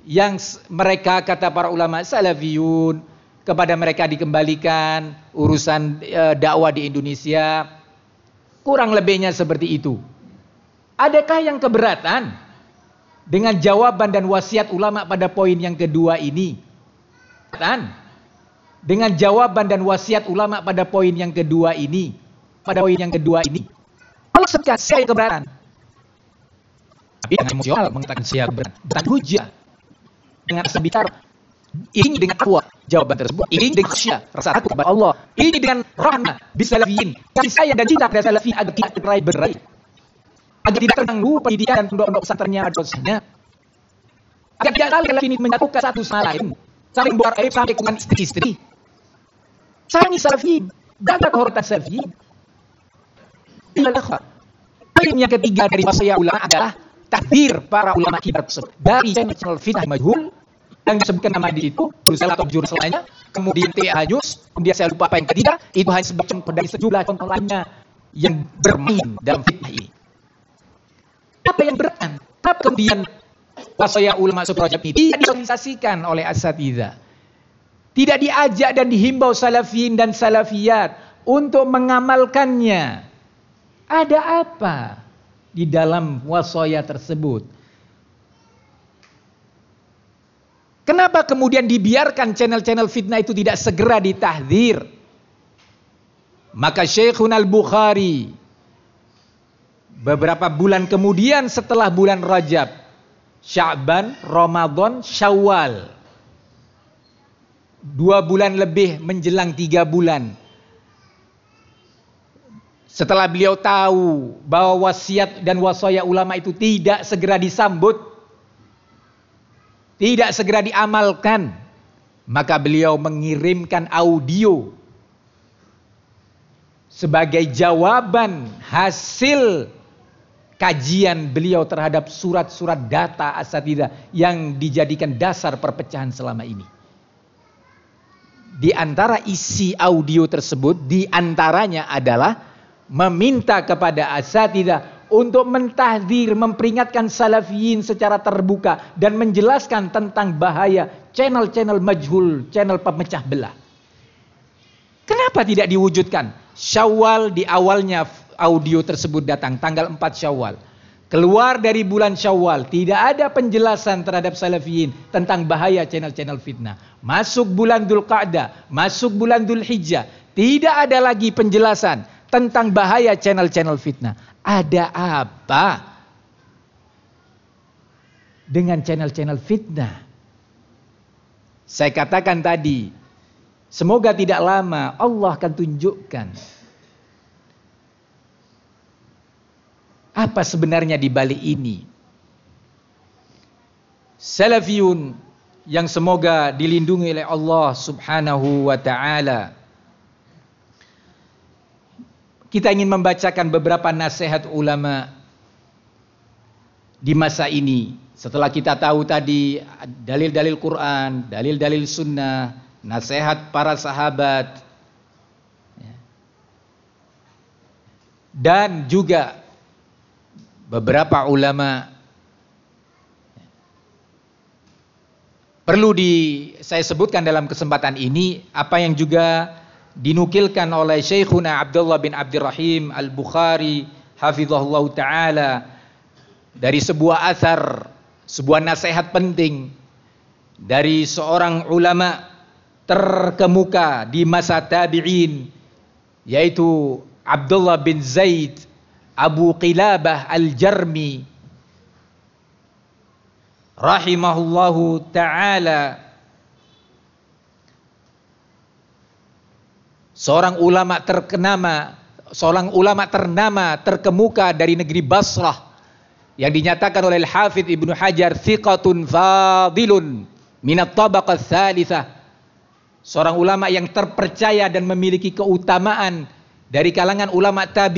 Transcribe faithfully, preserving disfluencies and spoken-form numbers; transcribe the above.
yang mereka, kata para ulama salafiyun, kepada mereka dikembalikan urusan e, dakwah di Indonesia. Kurang lebihnya seperti itu. Adakah yang keberatan dengan jawaban dan wasiat ulama pada poin yang kedua ini? Dengan jawaban dan wasiat ulama pada poin yang kedua ini, pada poin yang kedua ini, Allah sebutkan saya keberatan. Tapi dengan emosional mengatakan saya keberatan, bukan hujah. Dengan bicara ini dengan takwa, jawaban tersebut ini dengan khasyah, rasa takut kepada Allah, ini dengan rahmah bisalafiyin, kasih sayang dan cinta kepada salafi agar tidak bercerai-berai, agar tidak terganggu pendidikan dan pondok-pondok pesantrennya dosanya, agar tidak saling ini menyatukan satu sama lain, saling buat aib sampai dengan istri-istri. Sayangi salafiyin, jaga kehormatan salafiyin. Poin yang ketiga dari wasiat ulama adalah takdir para ulama kibar tersebut dari channel fitnah majhul yang disebutkan nama di situ, Jurusal atau jurus lainnya, kemudian T A Jus, kemudian saya lupa apa yang ketiga, itu hanya sebagai contoh dari sejumlah contoh lainnya yang bermain dalam fitnah ini. Apa yang berat? Kenapa kemudian wasiat ulama seperti ini tidak diorganisasikan oleh asatidzah? Tidak diajak dan dihimbau salafin dan salafiyat untuk mengamalkannya. Ada apa di dalam wasiat tersebut? Kenapa kemudian dibiarkan channel-channel fitnah itu tidak segera ditahdzir? Maka Syekhuna Al-Bukhari beberapa bulan kemudian setelah bulan Rajab, Sya'ban, Ramadan, Syawal, dua bulan lebih menjelang tiga bulan, setelah beliau tahu bahwa wasiat dan wasaya ulama itu tidak segera disambut, tidak segera diamalkan, maka beliau mengirimkan audio sebagai jawaban hasil kajian beliau terhadap surat-surat data asatidzah yang dijadikan dasar perpecahan selama ini. Di antara isi audio tersebut, di antaranya adalah meminta kepada asatidzah untuk mentahdzir, memperingatkan salafiyin secara terbuka dan menjelaskan tentang bahaya channel-channel majhul, channel pemecah belah. Kenapa tidak diwujudkan? Syawal di awalnya audio tersebut datang, tanggal empat Syawal. Keluar dari bulan Syawal, tidak ada penjelasan terhadap salafiyin tentang bahaya channel-channel fitnah. Masuk bulan Dzulqa'dah, masuk bulan Dzulhijjah, tidak ada lagi penjelasan tentang bahaya channel-channel fitnah. Ada apa dengan channel-channel fitnah? Saya katakan tadi, semoga tidak lama Allah akan tunjukkan apa sebenarnya di balik ini. Salafiyun yang semoga dilindungi oleh Allah Subhanahu wa ta'ala. Kita ingin membacakan beberapa nasihat ulama di masa ini. Setelah kita tahu tadi dalil-dalil Quran, dalil-dalil sunnah, nasihat para sahabat, dan juga beberapa ulama, perlu di saya sebutkan dalam kesempatan ini apa yang juga dinukilkan oleh Syekhuna Abdullah bin Abdurrahim Al-Bukhari hafizahullah ta'ala dari sebuah athar, sebuah nasihat penting dari seorang ulama terkemuka di masa tabi'in, yaitu Abdullah bin Zaid Abu Qilabah Al-Jarmi rahimahullahu ta'ala, seorang ulama terkenama, seorang ulama ternama terkemuka dari negeri Basrah yang dinyatakan oleh Al-Hafidz Ibnu Hajar thiqatun fadilun minat tabaqah tsalitsah, seorang ulama yang terpercaya dan memiliki keutamaan dari kalangan ulama tabi